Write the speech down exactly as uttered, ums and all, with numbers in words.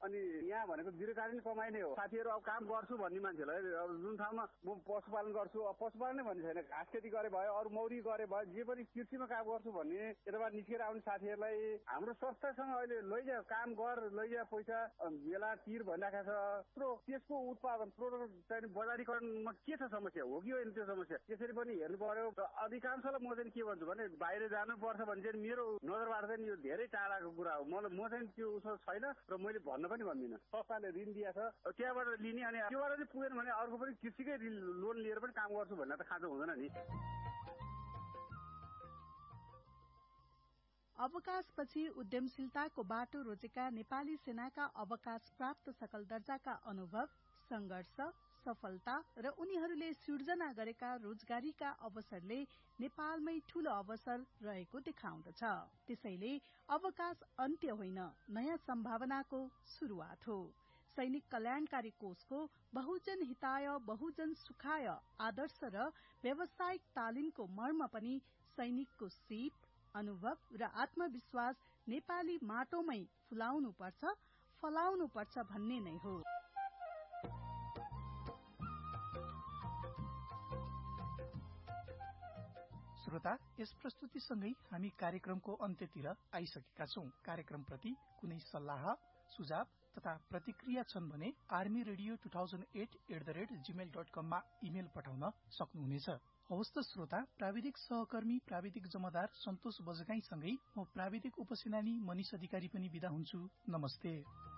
अनि यहाँ भनेको दीर्घकालीन कमाइ नै हो। साथीहरू अब काम गर्छु भन्ने मान्छेलाई अब जुन ठाउँमा म पशुपालन गर्छु, अब पशुपालन नै भन्ने छैन, घाँस खेती गरे भयो, अरू मौरी गरे भयो, जे पनि कृषिमा काम गर्छु भन्ने यताबाट निस्केर आउने साथीहरूलाई हाम्रो संस्थासँग अहिले लैजा काम गर, लैजा पैसा बेला तिर भनिराखेको छ। प्रो त्यसको उत्पादन प्रोडक्ट चाहिँ बजारीकरणमा के छ समस्या हो कि होइन त्यो समस्या त्यसरी पनि हेर्नु पर्यो। अधिकांशलाई म चाहिँ के भन्छु भने बाहिर जानुपर्छ भने चाहिँ मेरो नजरबाट चाहिँ यो धेरै टाढाको कुरा हो। मलाई म चाहिँ त्यो उसो छैन र मैले भन्न पनि भन्दिनँ। संस्थाले ऋण दिएको छ त्यहाँबाट लिने अनि त्योबाट चाहिँ पुगेन भने अर्को पनि कृषिकै लोन लिएर पनि काम गर्छु भन्ने त खाँचो हुँदैन नि। अवकाशपछि उद्यमशीलताको बाटो रोजेका नेपाली सेनाका अवकाश प्राप्त सकल दर्जाका अनुभव, संघर्ष, सफलता र उनीहरूले सिर्जना गरेका रोजगारीका अवसरले नेपालमै ठूलो अवसर रहेको देखाउँदछ। त्यसैले अवकाश अन्त्य होइन, नयाँ सम्भावनाको शुरूआत हो। सैनिक कल्याणकारी कोषको बहुजन हिताय बहुजन सुखाय आदर्श र व्यावसायिक तालिमको मर्म पनि सैनिकको सीप, अनुभव र आत्मविश्वास नेपाली माटोमै फुलाउनु पर्छ, फलाउनु पर्छ भन्ने नै हो। श्रोता, यस प्रस्तुतिसँगै हामी कार्यक्रमको अन्त्यतिर आइसकेका छौं। कार्यक्रमप्रति कुनै सल्लाह, सुझाव तथा प्रतिक्रिया छन् भने army radio two thousand at at the rate Gmail dot कममा इमेल पठाउन सक्नुहुनेछ। हवस् त श्रोता, प्राविधिक सहकर्मी प्राविधिक जमादार सन्तोष बजगाईसँगै म प्राविधिक उपसेनानी मनिष अधिकारी पनि बिदा हुन्छु। नमस्ते।